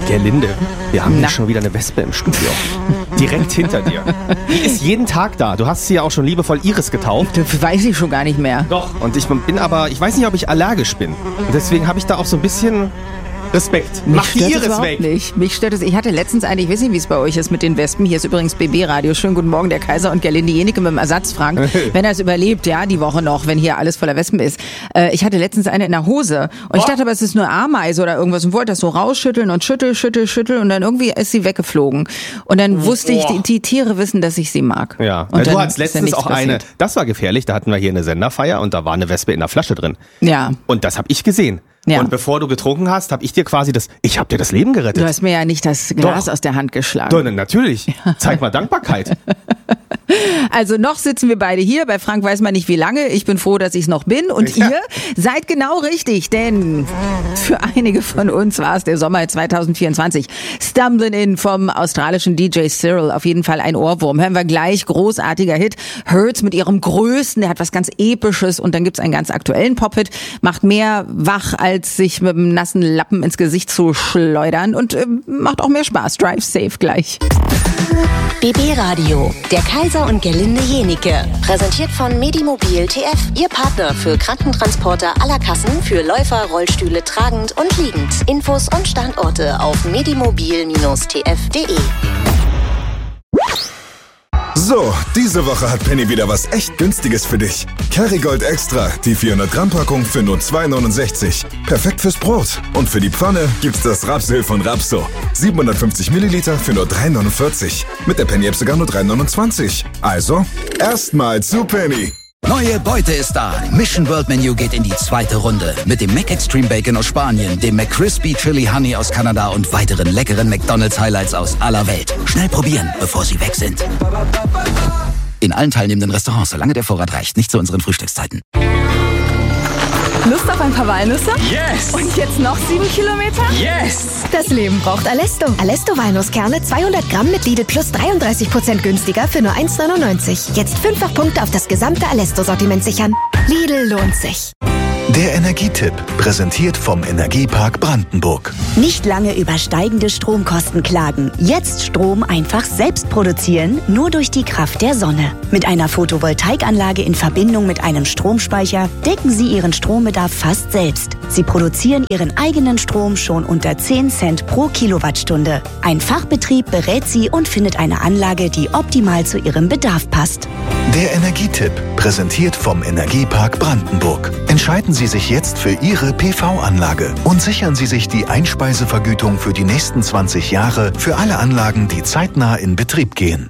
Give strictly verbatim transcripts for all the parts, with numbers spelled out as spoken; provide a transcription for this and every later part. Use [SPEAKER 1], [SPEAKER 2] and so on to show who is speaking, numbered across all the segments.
[SPEAKER 1] Gerlinde, wir haben
[SPEAKER 2] Na.
[SPEAKER 1] hier schon wieder eine Wespe im Studio. Direkt hinter dir. Die ist jeden Tag da. Du hast sie ja auch schon liebevoll Iris getauft.
[SPEAKER 2] Das weiß ich schon gar nicht mehr.
[SPEAKER 1] Doch. Und ich bin aber, ich weiß nicht, ob ich allergisch bin. Und deswegen habe ich da auch so ein bisschen Respekt.
[SPEAKER 2] Mich
[SPEAKER 1] Mach die
[SPEAKER 2] stört es
[SPEAKER 1] Iris
[SPEAKER 2] überhaupt
[SPEAKER 1] weg.
[SPEAKER 2] nicht. Mich stört es. Ich hatte letztens eine, ich weiß nicht, wie es bei euch ist mit den Wespen. Hier ist übrigens B B-Radio. Schönen guten Morgen, der Kaiser und Gerlinde Jenike mit dem Ersatzfrank. Wenn er es überlebt, ja, die Woche noch, wenn hier alles voller Wespen ist. Äh, ich hatte letztens eine in der Hose. Und ich dachte aber, es ist nur Ameise oder irgendwas und wollte das so rausschütteln und schüttel, schüttel, schüttel und dann irgendwie ist sie weggeflogen. Und dann wusste ich, die, die Tiere wissen, dass ich sie mag.
[SPEAKER 1] Ja,
[SPEAKER 2] und
[SPEAKER 1] ja, du
[SPEAKER 2] dann
[SPEAKER 1] hattest
[SPEAKER 2] ist ja
[SPEAKER 1] letztens
[SPEAKER 2] nichts
[SPEAKER 1] auch eine,
[SPEAKER 2] passiert.
[SPEAKER 1] das war gefährlich, da hatten wir hier eine Senderfeier und da war eine Wespe in der Flasche drin.
[SPEAKER 2] Ja.
[SPEAKER 1] Und das habe ich gesehen.
[SPEAKER 2] Ja.
[SPEAKER 1] Und bevor du getrunken hast, habe ich dir quasi das, ich habe dir das Leben gerettet.
[SPEAKER 2] Du hast mir ja nicht das Glas
[SPEAKER 1] Doch.
[SPEAKER 2] aus der Hand geschlagen.
[SPEAKER 1] Doch, natürlich. Zeig mal Dankbarkeit.
[SPEAKER 2] Also noch sitzen wir beide hier. Bei Frank weiß man nicht wie lange. Ich bin froh, dass ich es noch bin. Und
[SPEAKER 1] Ja.
[SPEAKER 2] ihr seid genau richtig, denn für einige von uns war es der Sommer zwanzig vierundzwanzig. Stumbling In vom australischen D J Cyril. Auf jeden Fall ein Ohrwurm. Hören wir gleich. Großartiger Hit. Hurts mit ihrem größten. Der hat was ganz Episches. Und dann gibt's einen ganz aktuellen Pop-Hit. Macht mehr wach, als sich mit einem nassen Lappen ins Gesicht zu schleudern. Und äh, macht auch mehr Spaß. Drive safe gleich.
[SPEAKER 3] B B-Radio, der Kaiser und Gerlinde Jenike. Präsentiert von Medimobil T F, Ihr Partner für Krankentransporter aller Kassen für Läufer, Rollstühle tragend und liegend. Infos und Standorte auf medimobil Bindestrich t f punkt d e.
[SPEAKER 4] So, diese Woche hat Penny wieder was echt Günstiges für dich. Kerrygold Extra, die vierhundert Gramm Packung für nur zwei neunundsechzig. Perfekt fürs Brot. Und für die Pfanne gibt's das Rapsöl von Rapso. siebenhundertfünfzig Milliliter für nur drei neunundvierzig. Mit der Penny-App sogar nur drei neunundzwanzig. Also, erstmal zu Penny.
[SPEAKER 5] Neue Beute ist da. Mission World Menu geht in die zweite Runde. Mit dem Mac Extreme Bacon aus Spanien, dem McCrispy Chili Honey aus Kanada und weiteren leckeren McDonald's Highlights aus aller Welt. Schnell probieren, bevor sie weg sind. In allen teilnehmenden Restaurants, solange der Vorrat reicht. Nicht zu unseren Frühstückszeiten.
[SPEAKER 6] Lust auf ein paar Walnüsse?
[SPEAKER 7] Yes!
[SPEAKER 6] Und jetzt noch sieben Kilometer?
[SPEAKER 7] Yes!
[SPEAKER 8] Das Leben braucht Alesto. Alesto Walnusskerne zweihundert Gramm mit Lidl Plus dreiunddreißig Prozent günstiger für nur eins neunundneunzig. Jetzt fünffach Punkte auf das gesamte Alesto-Sortiment sichern. Lidl lohnt sich.
[SPEAKER 9] Der Energietipp, präsentiert vom Energiepark Brandenburg.
[SPEAKER 10] Nicht lange über steigende Stromkosten klagen. Jetzt Strom einfach selbst produzieren, nur durch die Kraft der Sonne. Mit einer Photovoltaikanlage in Verbindung mit einem Stromspeicher decken Sie Ihren Strombedarf fast selbst. Sie produzieren Ihren eigenen Strom schon unter zehn Cent pro Kilowattstunde. Ein Fachbetrieb berät Sie und findet eine Anlage, die optimal zu Ihrem Bedarf passt.
[SPEAKER 9] Der Energietipp, präsentiert vom Energiepark Brandenburg. Entscheiden Sie sich jetzt für Ihre P V-Anlage und sichern Sie sich die Einspeisevergütung für die nächsten zwanzig Jahre für alle Anlagen, die zeitnah in Betrieb gehen.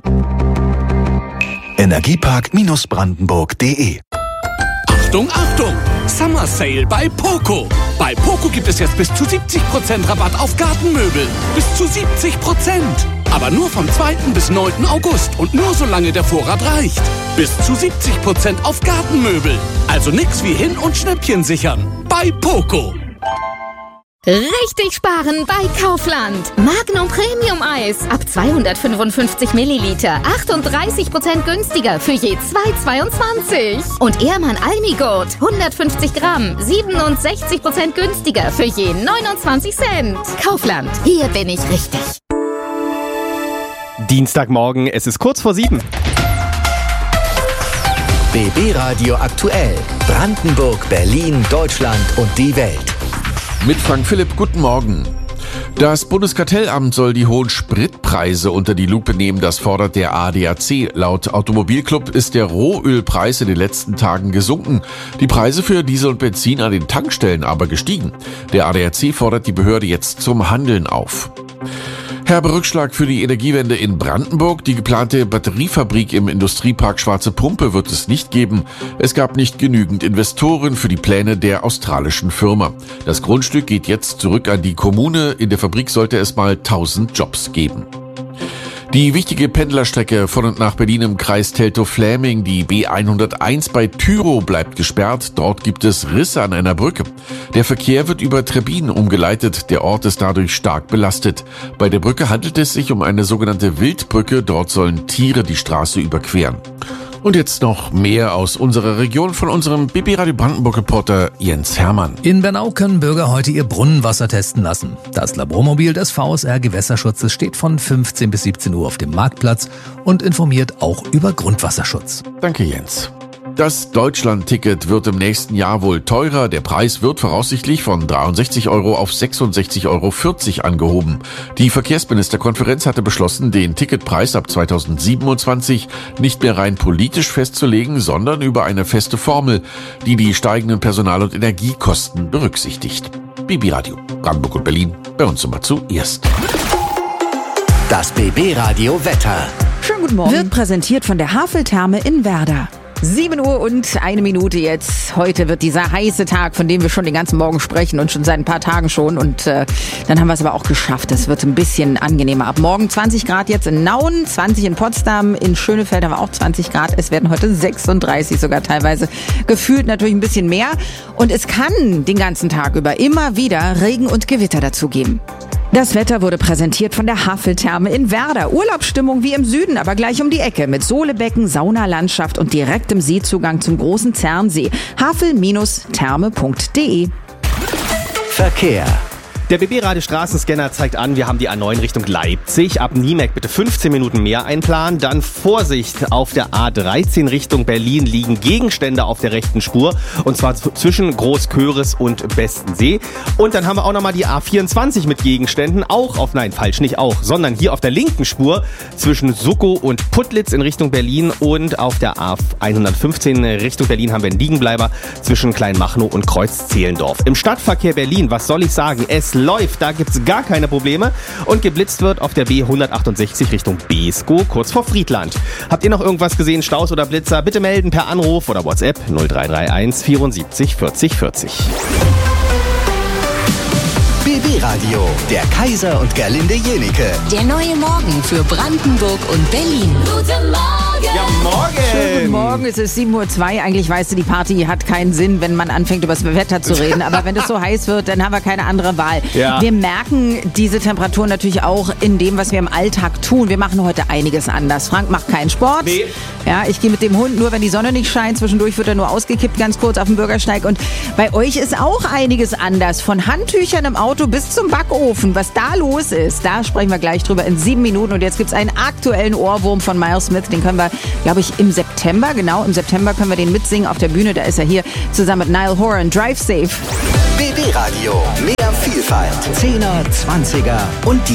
[SPEAKER 9] Energiepark Brandenburg punkt de.
[SPEAKER 7] Achtung, Achtung! Summer Sale bei Poco. Bei Poco gibt es jetzt bis zu siebzig Prozent Rabatt auf Gartenmöbel. Bis zu siebzig Prozent. Aber nur vom zweiten bis neunten August und nur solange der Vorrat reicht. Bis zu siebzig Prozent auf Gartenmöbel. Also nix wie hin und Schnäppchen sichern. Bei Poco.
[SPEAKER 11] Richtig sparen bei Kaufland. Magnum Premium Eis ab zweihundertfünfundfünfzig Milliliter. achtunddreißig Prozent günstiger für je zwei zweiundzwanzig. Und Ehrmann Almigurt hundertfünfzig Gramm. siebenundsechzig Prozent günstiger für je neunundzwanzig Cent. Kaufland. Hier bin ich richtig.
[SPEAKER 1] Dienstagmorgen, es ist kurz vor sieben.
[SPEAKER 5] B B-Radio aktuell. Brandenburg, Berlin, Deutschland und die Welt.
[SPEAKER 12] Mit Frank Philipp, guten Morgen. Das Bundeskartellamt soll die hohen Spritpreise unter die Lupe nehmen, das fordert der A D A C. Laut Automobilclub ist der Rohölpreis in den letzten Tagen gesunken. Die Preise für Diesel und Benzin an den Tankstellen aber gestiegen. Der A D A C fordert die Behörde jetzt zum Handeln auf. Herber Rückschlag für die Energiewende in Brandenburg. Die geplante Batteriefabrik im Industriepark Schwarze Pumpe wird es nicht geben. Es gab nicht genügend Investoren für die Pläne der australischen Firma. Das Grundstück geht jetzt zurück an die Kommune. In der Fabrik sollte es mal tausend Jobs geben. Die wichtige Pendlerstrecke von und nach Berlin im Kreis Teltow-Fläming, die B hunderteins bei Tyrow, bleibt gesperrt. Dort gibt es Risse an einer Brücke. Der Verkehr wird über Trebbin umgeleitet. Der Ort ist dadurch stark belastet. Bei der Brücke handelt es sich um eine sogenannte Wildbrücke. Dort sollen Tiere die Straße überqueren. Und jetzt noch mehr aus unserer Region von unserem B B Radio Brandenburg-Reporter Jens Hermann.
[SPEAKER 13] In Bernau können Bürger heute ihr Brunnenwasser testen lassen. Das Labormobil des V S R Gewässerschutzes steht von fünfzehn bis siebzehn Uhr auf dem Marktplatz und informiert auch über Grundwasserschutz.
[SPEAKER 12] Danke, Jens. Das Deutschland-Ticket wird im nächsten Jahr wohl teurer. Der Preis wird voraussichtlich von dreiundsechzig Euro auf sechsundsechzig Euro vierzig angehoben. Die Verkehrsministerkonferenz hatte beschlossen, den Ticketpreis ab zweitausendsiebenundzwanzig nicht mehr rein politisch festzulegen, sondern über eine feste Formel, die die steigenden Personal- und Energiekosten berücksichtigt. B B Radio Brandenburg und Berlin, bei uns immer zuerst.
[SPEAKER 5] Das B B Radio Wetter.
[SPEAKER 2] Schönen guten Morgen. Wird präsentiert von der Haveltherme in Werder. sieben Uhr und eine Minute jetzt. Heute wird dieser heiße Tag, von dem wir schon den ganzen Morgen sprechen und schon seit ein paar Tagen schon. Und äh, dann haben wir es aber auch geschafft. Es wird ein bisschen angenehmer. Ab morgen zwanzig Grad jetzt in Nauen, zwanzig in Potsdam, in Schönefeld haben wir auch zwanzig Grad. Es werden heute sechsunddreißig sogar teilweise. Gefühlt natürlich ein bisschen mehr. Und es kann den ganzen Tag über immer wieder Regen und Gewitter dazu geben. Das Wetter wurde präsentiert von der Haveltherme in Werder. Urlaubsstimmung wie im Süden, aber gleich um die Ecke. Mit Sohlebecken, Saunalandschaft und direktem Seezugang zum großen Zernsee. havel Therme punkt de.
[SPEAKER 5] Verkehr.
[SPEAKER 1] Der B B-Radio Straßenscanner zeigt an, wir haben die A neun Richtung Leipzig. Ab Niemek bitte fünfzehn Minuten mehr einplanen. Dann Vorsicht, auf der A dreizehn Richtung Berlin liegen Gegenstände auf der rechten Spur. Und zwar zwischen Großköris und Bestensee. Und dann haben wir auch nochmal die A vierundzwanzig mit Gegenständen. Auch auf, nein, falsch, nicht auch, sondern hier auf der linken Spur zwischen Suckow und Putlitz in Richtung Berlin. Und auf der A hundertfünfzehn Richtung Berlin haben wir einen Liegenbleiber zwischen Kleinmachnow und Kreuz-Zehlendorf. Im Stadtverkehr Berlin, was soll ich sagen, es läuft, da gibt's gar keine Probleme und geblitzt wird auf der B hundertachtundsechzig Richtung Beeskow, kurz vor Friedland. Habt ihr noch irgendwas gesehen, Staus oder Blitzer? Bitte melden per Anruf oder WhatsApp null drei drei eins vierundsiebzig vierzig vierzig.
[SPEAKER 5] B B Radio, der Kaiser und Gerlinde Jenike.
[SPEAKER 3] Der neue Morgen für Brandenburg und Berlin. Guten Morgen!
[SPEAKER 1] Ja, morgen!
[SPEAKER 2] Schönen guten Morgen, es ist sieben Uhr zwei. Eigentlich weißt du, die Party hat keinen Sinn, wenn man anfängt, über das Wetter zu reden. Aber wenn es so heiß wird, dann haben wir keine andere Wahl.
[SPEAKER 1] Ja.
[SPEAKER 2] Wir merken diese Temperaturen natürlich auch in dem, was wir im Alltag tun. Wir machen heute einiges anders. Frank macht keinen Sport.
[SPEAKER 1] Nee.
[SPEAKER 2] Ja, ich gehe mit dem Hund nur, wenn die Sonne nicht scheint. Zwischendurch wird er nur ausgekippt, ganz kurz auf dem Bürgersteig. Und bei euch ist auch einiges anders. Von Handtüchern im Auto bis zum Backofen. Was da los ist, da sprechen wir gleich drüber in sieben Minuten. Und jetzt gibt's einen aktuellen Ohrwurm von Miles Smith. Den können wir, glaube ich, im September, genau, im September können wir den mitsingen auf der Bühne. Da ist er hier zusammen mit Niall Horan. Drive Safe.
[SPEAKER 5] B B Radio, mehr Vielfalt. Zehner, Zwanziger und die